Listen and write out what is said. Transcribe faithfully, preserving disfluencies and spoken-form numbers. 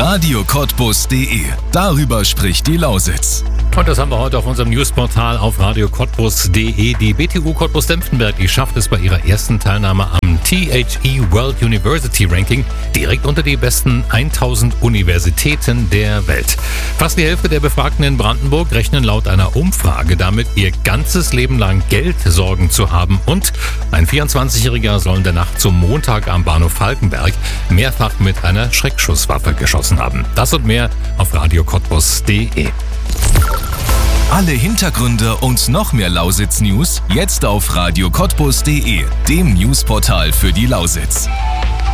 radio cottbus punkt de. Darüber spricht die Lausitz. Und das haben wir heute auf unserem Newsportal auf radio cottbus punkt de. Die B T U Cottbus-Dempfenberg, die schafft es bei ihrer ersten Teilnahme am T H E World University Ranking direkt unter die besten tausend Universitäten der Welt. Fast die Hälfte der Befragten in Brandenburg rechnen laut einer Umfrage damit, ihr ganzes Leben lang Geldsorgen zu haben. Und ein vierundzwanzigjähriger soll in der Nacht zum Montag am Bahnhof Falkenberg mehrfach mit einer Schreckschusswaffe geschossen haben. Das und mehr auf radio cottbus punkt de. Alle Hintergründe und noch mehr Lausitz-News jetzt auf radio cottbus punkt de, dem Newsportal für die Lausitz.